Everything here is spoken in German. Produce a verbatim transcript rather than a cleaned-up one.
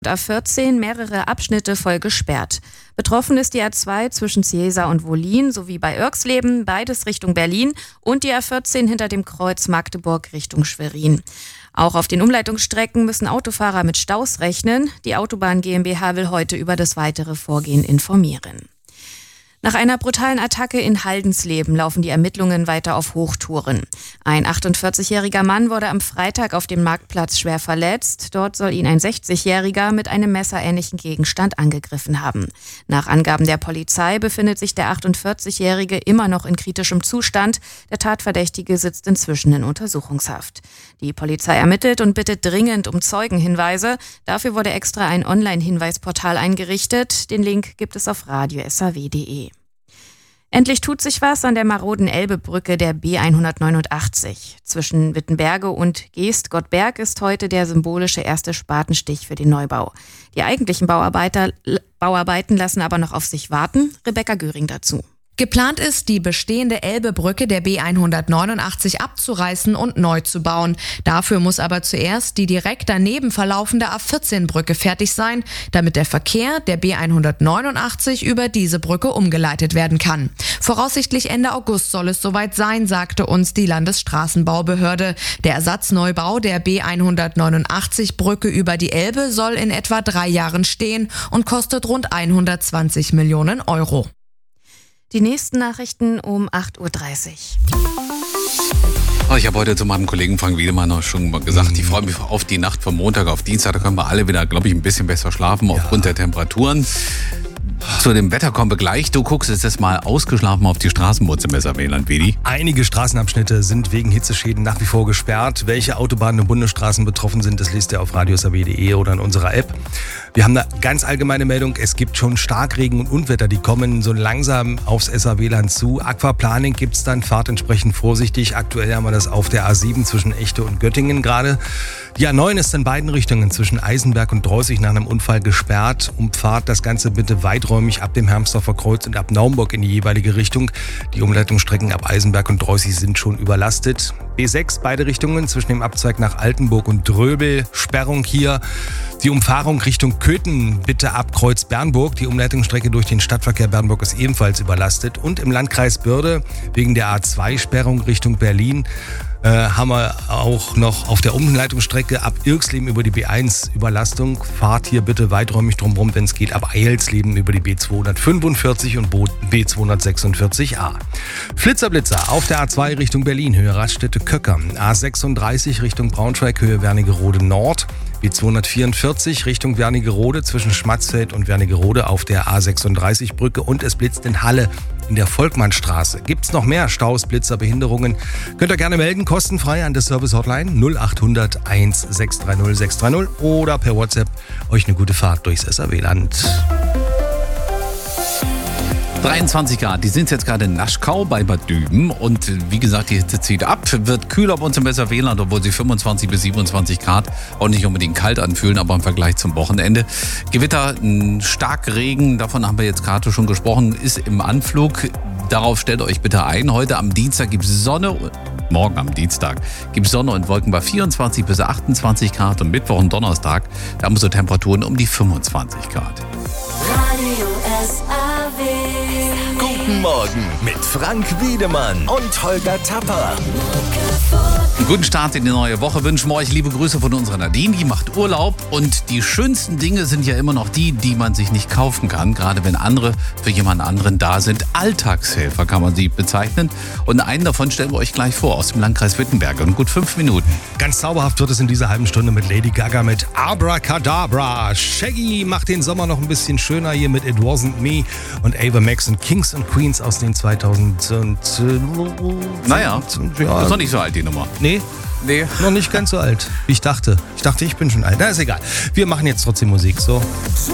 A vierzehn mehrere Abschnitte voll gesperrt. Betroffen ist die A zwei zwischen Ciesa und Wollin sowie bei Irxleben, beides Richtung Berlin, und die A vierzehn hinter dem Kreuz Magdeburg Richtung Schwerin. Auch auf den Umleitungsstrecken müssen Autofahrer mit Staus rechnen. Die Autobahn GmbH will heute über das weitere Vorgehen informieren. Nach einer brutalen Attacke in Haldensleben laufen die Ermittlungen weiter auf Hochtouren. Ein achtundvierzigjähriger Mann wurde am Freitag auf dem Marktplatz schwer verletzt. Dort soll ihn ein sechzigjähriger mit einem messerähnlichen Gegenstand angegriffen haben. Nach Angaben der Polizei befindet sich der achtundvierzigjährige immer noch in kritischem Zustand. Der Tatverdächtige sitzt inzwischen in Untersuchungshaft. Die Polizei ermittelt und bittet dringend um Zeugenhinweise. Dafür wurde extra ein Online-Hinweisportal eingerichtet. Den Link gibt es auf radio s a w punkt d e. Endlich tut sich was an der maroden Elbebrücke der B hundertneunundachtzig. Zwischen Wittenberge und Geest-Gottberg ist heute der symbolische erste Spatenstich für den Neubau. Die eigentlichen Bauarbeiter, Bauarbeiten lassen aber noch auf sich warten. Rebecca Göring dazu. Geplant ist, die bestehende Elbebrücke der B hundertneunundachtzig abzureißen und neu zu bauen. Dafür muss aber zuerst die direkt daneben verlaufende A vierzehn Brücke fertig sein, damit der Verkehr der B hundertneunundachtzig über diese Brücke umgeleitet werden kann. Voraussichtlich Ende August soll es soweit sein, sagte uns die Landesstraßenbaubehörde. Der Ersatzneubau der B hundertneunundachtzig Brücke über die Elbe soll in etwa drei Jahren stehen und kostet rund hundertzwanzig Millionen Euro. Die nächsten Nachrichten um acht Uhr dreißig. Oh, ich habe heute zu meinem Kollegen Frank Wiedemann noch schon gesagt, ich freue mich auf die Nacht von Montag auf Dienstag. Da können wir alle wieder, glaube ich, ein bisschen besser schlafen ja. aufgrund der Temperaturen. Zu dem Wetter kommen wir gleich. Du guckst jetzt das mal ausgeschlafen auf die Straßenbahn im Weserwähland, Vedi. Einige Straßenabschnitte sind wegen Hitzeschäden nach wie vor gesperrt. Welche Autobahnen und Bundesstraßen betroffen sind, das liest ihr auf radio s a w punkt d e oder in unserer App. Wir haben eine ganz allgemeine Meldung. Es gibt schon Starkregen und Unwetter, die kommen so langsam aufs S A W-Land zu. Aquaplaning gibt es dann, fahrt entsprechend vorsichtig. Aktuell haben wir das auf der A sieben zwischen Echte und Göttingen gerade. Die A neun ist in beiden Richtungen zwischen Eisenberg und Droßig nach einem Unfall gesperrt. Umfahrt das Ganze bitte weiträumig ab dem Hermsdorfer Kreuz und ab Naumburg in die jeweilige Richtung. Die Umleitungsstrecken ab Eisenberg und Droßig sind schon überlastet. B sechs, beide Richtungen zwischen dem Abzweig nach Altenburg und Dröbel. Sperrung hier. Die Umfahrung Richtung Köthen bitte ab Kreuz Bernburg. Die Umleitungsstrecke durch den Stadtverkehr Bernburg ist ebenfalls überlastet. Und im Landkreis Börde wegen der A zwei Sperrung Richtung Berlin äh, haben wir auch noch auf der Umleitungsstrecke ab Irxleben über die B eins Überlastung. Fahrt hier bitte weiträumig drumherum, wenn es geht, ab Eilsleben über die B zweihundertfünfundvierzig und B zweihundertsechsundvierzig a. Flitzerblitzer auf der A zwei Richtung Berlin, Höhe Raststätte Köcker. A sechsunddreißig Richtung Braunschweig, Höhe Wernigerode Nord. B zweihundertvierundvierzig Richtung Wernigerode zwischen Schmatzfeld und Wernigerode auf der A sechsunddreißig Brücke und es blitzt in Halle in der Volkmannstraße. Gibt's noch mehr Staus, Blitzer, Behinderungen? Könnt ihr gerne melden, kostenfrei an der Service-Hotline null achthundert eins sechs drei null sechs drei null oder per WhatsApp euch eine gute Fahrt durchs S A W-Land. dreiundzwanzig Grad, die sind jetzt gerade in Naschkau bei Bad Düben und wie gesagt, die Hitze zieht ab, wird kühler bei uns im Weserwähland, obwohl sie fünfundzwanzig bis siebenundzwanzig Grad auch nicht unbedingt kalt anfühlen, aber im Vergleich zum Wochenende. Gewitter, stark Regen, davon haben wir jetzt gerade schon gesprochen, ist im Anflug. Darauf stellt euch bitte ein. Heute am Dienstag gibt es Sonne, morgen am Dienstag gibt es Sonne und Wolken bei vierundzwanzig bis achtundzwanzig Grad und Mittwoch und Donnerstag, da haben wir so Temperaturen um die fünfundzwanzig Grad. Radio S A W. Guten Morgen mit Frank Wiedemann und Holger Tapper. Einen guten Start in die neue Woche wünschen wir euch. Liebe Grüße von unserer Nadine, die macht Urlaub. Und die schönsten Dinge sind ja immer noch die, die man sich nicht kaufen kann. Gerade wenn andere für jemand anderen da sind. Alltagshelfer kann man sie bezeichnen. Und einen davon stellen wir euch gleich vor aus dem Landkreis Wittenberg. In gut fünf Minuten. Ganz zauberhaft wird es in dieser halben Stunde mit Lady Gaga mit Abracadabra. Shaggy macht den Sommer noch ein bisschen schöner hier mit It Wasn't Me. Und Ava Max und Kings and Queens aus den zweitausend. Und, äh, naja, ja, das ist noch nicht so alt, die Nummer. Nee, nee, noch nicht ganz so alt, wie ich dachte. Ich dachte, ich bin schon alt. Na, ist egal. Wir machen jetzt trotzdem Musik, so.